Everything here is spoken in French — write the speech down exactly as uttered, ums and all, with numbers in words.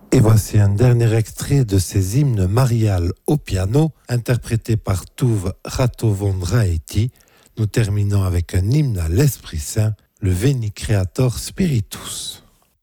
Et voici un dernier extrait de ces hymnes mariales au piano, interprétés par Tuve Ratovondraeti. Nous terminons avec un hymne à l'Esprit Saint, le Veni Creator Spiritus.